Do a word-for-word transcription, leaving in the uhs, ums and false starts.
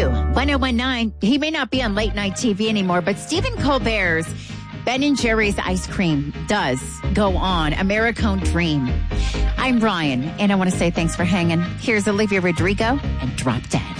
you. ten nineteen, he may not be on late night T V anymore, but Stephen Colbert's Ben and Jerry's Ice Cream does go on. Americone Dream. I'm Ryan, and I want to say thanks for hanging. Here's Olivia Rodrigo and Drop Dead.